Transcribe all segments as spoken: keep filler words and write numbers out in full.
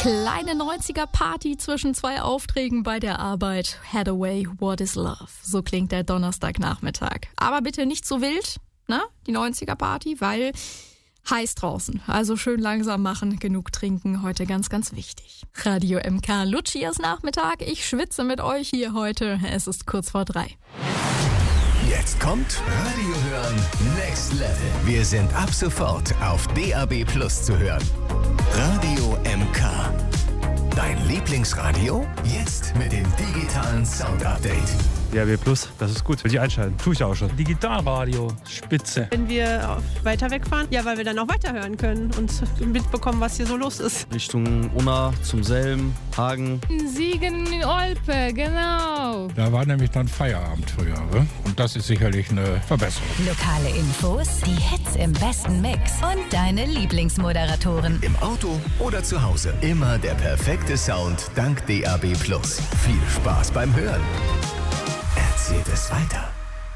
Kleine neunziger-Party zwischen zwei Aufträgen bei der Arbeit. Hathaway, What is Love? So klingt der Donnerstagnachmittag. Aber bitte nicht so wild, ne? Die neunziger-Party, weil heiß draußen. Also schön langsam machen, genug trinken, heute ganz, ganz wichtig. Radio M K, Lucias Nachmittag. Ich schwitze mit euch hier heute. Es ist kurz vor drei. Jetzt kommt Radio hören Next Level. Wir sind ab sofort auf D A B Plus zu hören. Radio M K. Dein Lieblingsradio? Jetzt mit dem digitalen Sound-Update. D A B Plus, das ist gut. Will ich einschalten. Tue ich auch schon. Digitalradio, spitze. Wenn wir weiter wegfahren, ja, weil wir dann auch weiterhören können und mitbekommen, was hier so los ist. Richtung Unna, zum Selm, Hagen. Siegen in Olpe, genau. Da war nämlich dann Feierabend früher. Und das ist sicherlich eine Verbesserung. Lokale Infos, die Hits im besten Mix und deine Lieblingsmoderatoren. Im Auto oder zu Hause. Immer der perfekte Sound dank D A B Plus. Viel Spaß beim Hören. Erzählt es weiter.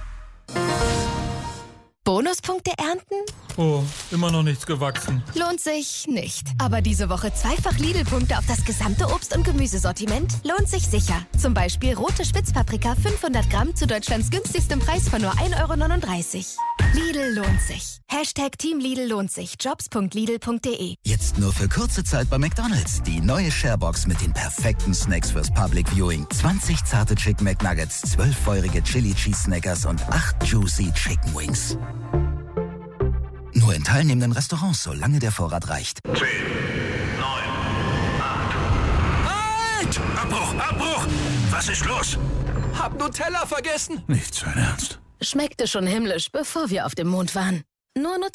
Bonuspunkte ernten? Oh, immer noch nichts gewachsen. Lohnt sich nicht. Aber diese Woche zweifach Lidl-Punkte auf das gesamte Obst- und Gemüsesortiment lohnt sich sicher. Zum Beispiel rote Spitzpaprika fünfhundert Gramm zu Deutschlands günstigstem Preis von nur ein Euro neununddreißig. Lidl lohnt sich. Hashtag Team Lidl lohnt sich. Jobs punkt lidl punkt de. Jetzt nur für kurze Zeit bei McDonald's. Die neue Sharebox mit den perfekten Snacks fürs Public Viewing. zwanzig zarte Chicken McNuggets, zwölf feurige Chili Cheese Snackers und acht Juicy Chicken Wings. Nur in teilnehmenden Restaurants, solange der Vorrat reicht. zehn, neun, acht. Halt! Abbruch, Abbruch! Was ist los? Hab Nutella vergessen. Nicht sein Ernst. Schmeckte schon himmlisch, bevor wir auf dem Mond waren. Nur Nutella.